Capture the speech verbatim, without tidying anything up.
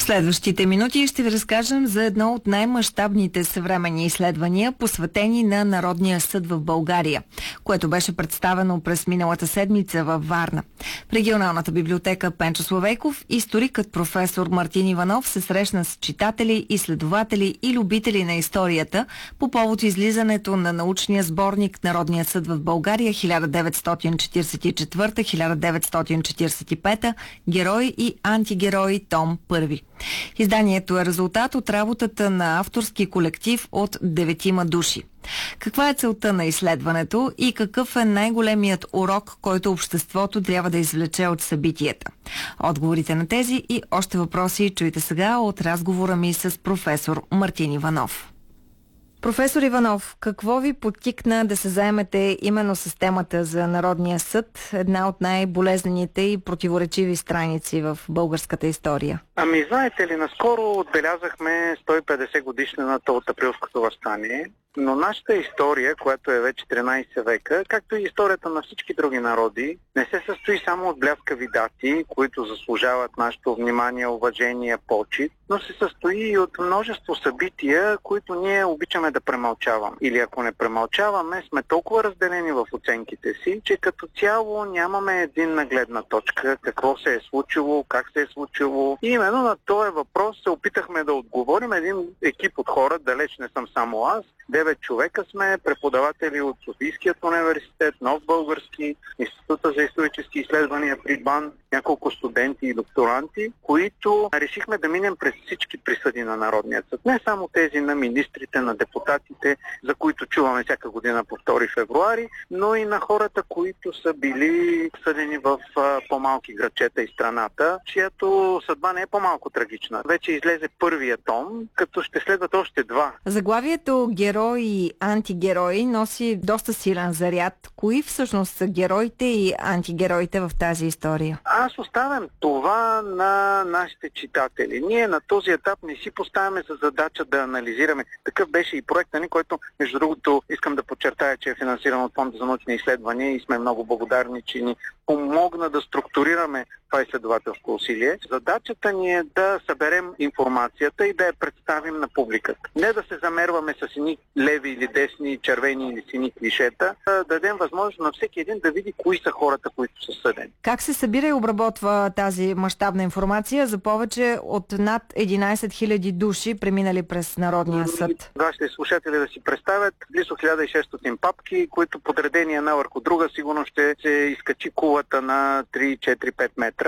Следващите минути ще ви разкажем за едно от най-мащабните съвременни изследвания, посветени на Народния съд в България, което беше представено през миналата седмица във Варна. В регионалната библиотека Пенчо Славейков историкът професор Мартин Иванов се срещна с читатели, изследователи и любители на историята по повод излизането на научния сборник Народния съд в България хиляда деветстотин четиридесет и четвърта - хиляда деветстотин четиридесет и пета, герои и антигерои, том първи. Изданието е резултат от работата на авторски колектив от деветима души. Каква е целта на изследването и какъв е най-големият урок, който обществото трябва да извлече от събитията? Отговорите на тези и още въпроси чуйте сега от разговора ми с професор Мартин Иванов. Професор Иванов, какво ви подтикна да се заемете именно с темата за Народния съд, една от най-болезнените и противоречиви страници в българската история? Ами, знаете ли, наскоро отбелязахме сто и петдесет годишнината от Априлското въстание, но нашата история, която е вече тринайсет века, както и историята на всички други народи, не се състои само от бляскави дати, които заслужават нашето внимание, уважение, почит, но се състои и от множество събития, които ние обичаме да премълчаваме. Или ако не премълчаваме, сме толкова разделени в оценките си, че като цяло нямаме единна гледна точка, какво се е случило, как се е случило. И именно на този въпрос се опитахме да отговорим. Един екип от хора, далеч не съм само аз, девет човека сме, преподаватели от Софийският университет, Нов български, Института за исторически изследвания при БАН, няколко студенти и докторанти, които решихме да минем през всички присъди на Народния съд. Не само тези на министрите, на депутатите, за които чуваме всяка година по втори февруари, но и на хората, които са били съдени в а, по-малки градчета и страната, чиято съдба не е по-малко трагична. Вече излезе първия том, като ще следват още два. Заглавието герои и антигерои носи доста силен заряд. Кои всъщност са героите и антигероите в тази история? Аз оставям това на нашите читатели. Ние на този етап не си поставяме за задача да анализираме. Такъв беше и проектът ни, който, между другото, искам да подчертая, че е финансиран от Фонда за научни изследвания и сме много благодарни, че ни помогна да структурираме това изследователско усилие. Задачата ни е да съберем информацията и да я представим на публиката. Не да се замерваме с едни леви или десни, червени или сини клишета, да дадем възможност на всеки един да види кои са хората, които са съдени. Как се събира и обработва тази мащабна информация за повече от над единайсет хиляди души, преминали през Народния съд? Вашите слушатели да си представят близо хиляда и шестстотин папки, които подредени една върху друга сигурно ще се изкачи кулата на три, четири, пет метра.